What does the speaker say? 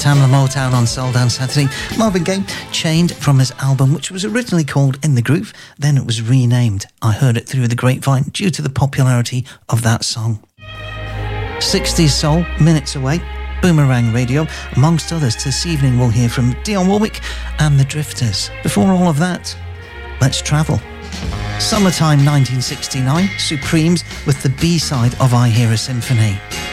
Tamla Motown on Soul Dance Saturday. Marvin Gaye, Chained, from his album, which was originally called In the Groove, then it was renamed I Heard It Through the Grapevine due to the popularity of that song. 60s Soul, Minutes Away, Boomerang Radio. Amongst others, this evening we'll hear from Dionne Warwick and the Drifters. Before all of that, let's travel. Summertime 1969, Supremes with the B-side of I Hear a Symphony.